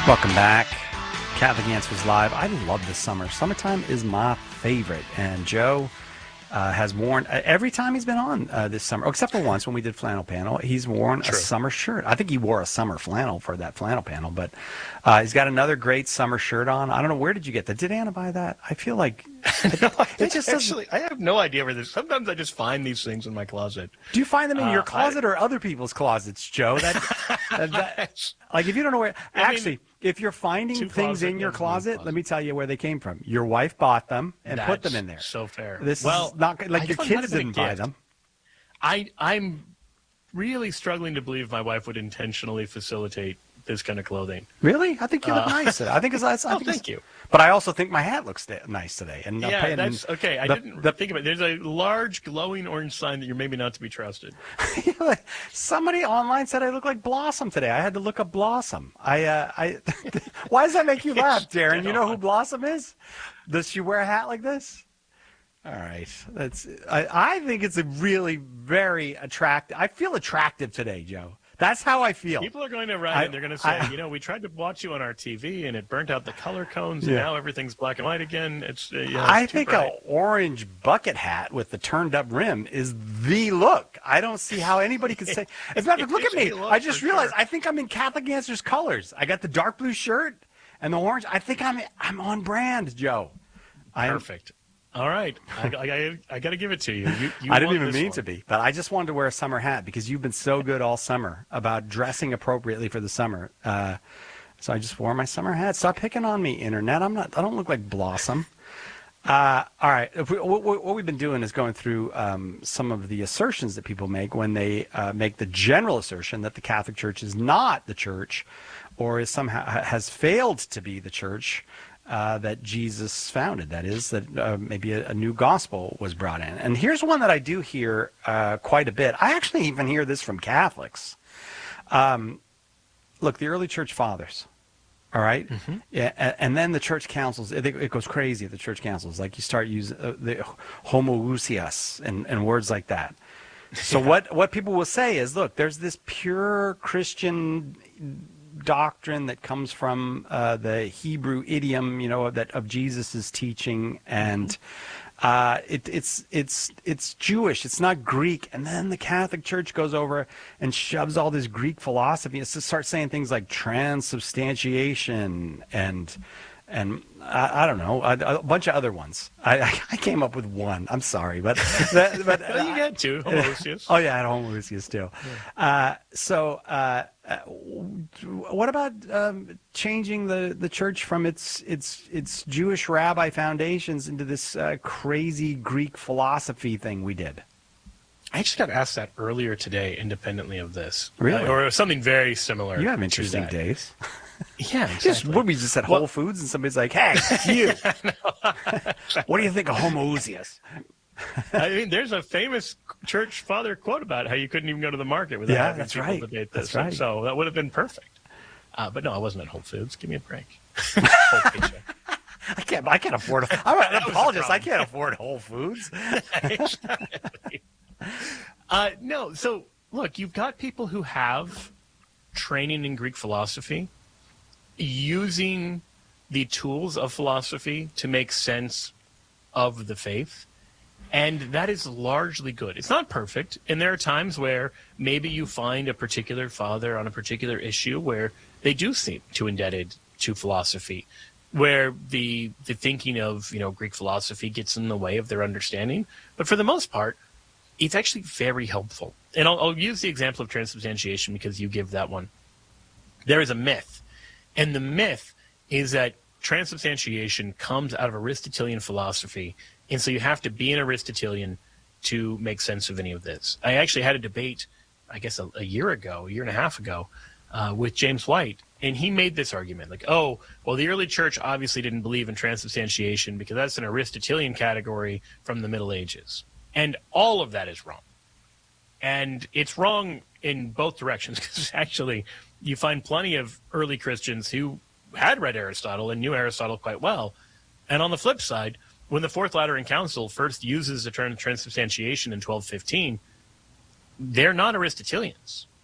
Welcome back. Catholic Answers Live. I love the summer. Summertime is my favorite. And Joe has worn, every time he's been on this summer, except for once when we did Flannel Panel, he's worn a summer shirt. I think he wore a summer flannel for that Flannel Panel, but he's got another great summer shirt on. I don't know, where did you get that? Did Anna buy that? I feel like it just actually, I have no idea where this. Sometimes I just find these things in my closet. Do you find them in your closet or other people's closets, Joe? Like, if you don't know where, if you're finding things in your closet, let me tell you where they came from. Your wife bought them and put them in there. So fair. This is not like your kids didn't buy them. I'm really struggling to believe my wife would intentionally facilitate this kind of clothing. Really? I think you look nice today. I think it's nice. Thank you. But I also think my hat looks nice today. And that's okay. I didn't think of it. There's a large glowing orange sign that you're maybe not to be trusted. Somebody online said I look like Blossom today. I had to look up Blossom. Why does that make you laugh, Darren? You know who Blossom is? Does she wear a hat like this? All right. I think it's a really very attractive. I feel attractive today, Joe. That's how I feel. People are going to write and they're going to say, we tried to watch you on our TV and it burnt out the color cones and now everything's black and white again. I think an orange bucket hat with the turned up rim is the look. I don't see how anybody could say. As a matter of fact, look at me. I just realized I think I'm in Catholic Answers colors. I got the dark blue shirt and the orange. I think I'm on brand, Joe. Perfect. All right. I got to give it to you. I didn't even mean to be, but I just wanted to wear a summer hat because you've been so good all summer about dressing appropriately for the summer. So I just wore my summer hat. Stop picking on me, Internet. I don't look like Blossom. All right. What we've been doing is going through some of the assertions that people make when they make the general assertion that the Catholic Church is not the church or is somehow has failed to be the church that Jesus founded. That is, that maybe a new gospel was brought in. And here's one that I do hear quite a bit. I actually even hear this from Catholics. Look, the early church fathers, all right? Mm-hmm. Yeah, and then the church councils, it goes crazy at the church councils. Like you start using the homoousios and words like that. So what people will say is, look, there's this pure Christian doctrine that comes from the Hebrew idiom, of Jesus's teaching, and it's Jewish. It's not Greek. And then the Catholic Church goes over and shoves all this Greek philosophy. It starts saying things like transubstantiation and I don't know, a bunch of other ones. I came up with one. I'm sorry, but well, you had two, homoousios. Oh yeah, I had homoousios too. Yeah. What about changing the church from its Jewish rabbi foundations into this crazy Greek philosophy thing we did? I actually got asked that earlier today, independently of this. Really? Or something very similar. You have interesting days. Yeah, exactly. We just said Whole Foods, and somebody's like, "Hey, you! What do you think of homoousios?" I mean, there's a famous church father quote about how you couldn't even go to the market without having people debate this. That's right. So that would have been perfect. But no, I wasn't at Whole Foods. Give me a break. I can't afford. I apologize. I can't afford Whole Foods. Exactly. No. So look, you've got people who have training in Greek philosophy, using the tools of philosophy to make sense of the faith. And that is largely good. It's not perfect. And there are times where maybe you find a particular father on a particular issue where they do seem too indebted to philosophy, where the thinking of, Greek philosophy gets in the way of their understanding. But for the most part, it's actually very helpful. And I'll use the example of transubstantiation because you give that one. There is a myth. And the myth is that transubstantiation comes out of Aristotelian philosophy. And so you have to be an Aristotelian to make sense of any of this. I actually had a debate, I guess a year and a half ago, with James White. And he made this argument like, oh, well, the early church obviously didn't believe in transubstantiation because that's an Aristotelian category from the Middle Ages. And all of that is wrong. And it's wrong in both directions because actually you find plenty of early Christians who had read Aristotle and knew Aristotle quite well. And on the flip side, when the Fourth Lateran Council first uses the term transubstantiation in 1215, they're not Aristotelians.